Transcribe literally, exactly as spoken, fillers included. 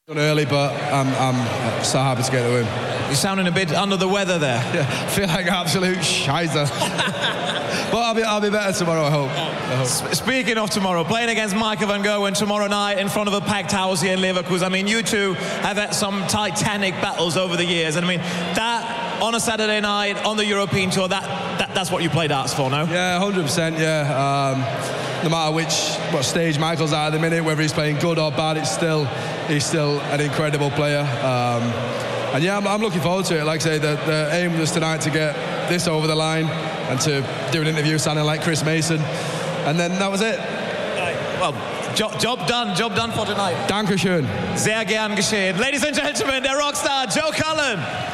Early, but I'm, I'm so happy to get the win. You're sounding a bit under the weather there. Yeah, I feel like absolute shizer. But I'll be, I'll be better tomorrow, I hope. I hope. S- speaking of tomorrow, playing against Michael van Gerwen tomorrow night in front of a packed house here in Leverkusen. I mean, you two have had some titanic battles over the years. And I mean, that on a Saturday night on the European tour, that, that that's what you play darts for, no? Yeah, one hundred percent, yeah. Um, no matter which what stage Michael's at at the minute, whether he's playing good or bad, it's still he's still an incredible player. Um, and yeah, I'm, I'm looking forward to it. Like I say, the, the aim was tonight to get this over the line and to do an interview sounding like Chris Mason. And then that was it. Right. Well, job, job done, job done for tonight. Dankeschön. Sehr gern geschehen. Ladies and gentlemen, der Rockstar Joe Cullen.